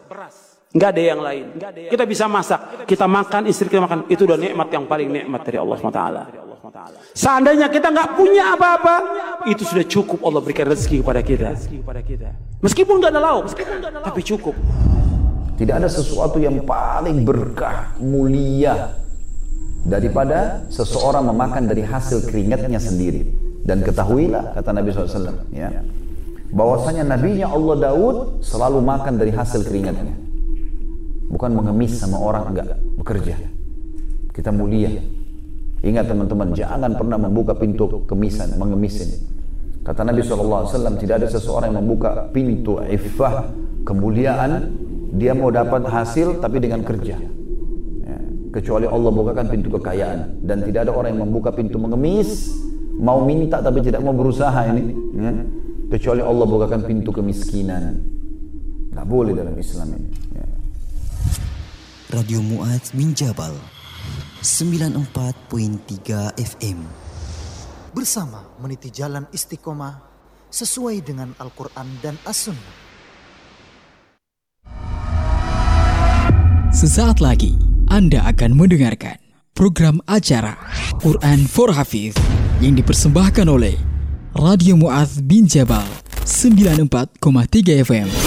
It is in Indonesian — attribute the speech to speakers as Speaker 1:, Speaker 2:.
Speaker 1: Nggak ada yang lain. Kita bisa masak, kita makan, istri kita makan. Itu udah nikmat yang paling nikmat dari Allah SWT. Seandainya kita nggak punya apa-apa, itu sudah cukup Allah berikan rezeki kepada kita. Meskipun nggak ada lauk, tapi cukup.
Speaker 2: Tidak ada sesuatu yang paling berkah, mulia daripada seseorang memakan dari hasil keringatnya sendiri. Dan ketahuilah, kata Nabi SAW, ya, bahwasanya nabinya Allah Daud selalu makan dari hasil keringatnya. Bukan mengemis sama orang, enggak, bekerja. Kita mulia. Ingat teman-teman, jangan pernah membuka pintu kemisan, mengemisin. Kata Nabi SAW, tidak ada seseorang yang membuka pintu iffah, kemuliaan, dia mau dapat hasil tapi dengan kerja. Ya, kecuali Allah bukakan pintu kekayaan. Dan tidak ada orang yang membuka pintu mengemis, mau minta tapi tidak mau berusaha ini. Ya, kecuali Allah bukakan pintu kemiskinan. Nggak boleh dalam Islam ini. Ya.
Speaker 3: Radio Mu'adz bin Jabal 94.3 FM bersama meniti jalan istiqomah sesuai dengan Al-Quran dan As-Sunnah.
Speaker 4: Sesaat lagi Anda akan mendengarkan program acara Quran for Hafiz yang dipersembahkan oleh Radio Mu'adz bin Jabal 94.3 FM.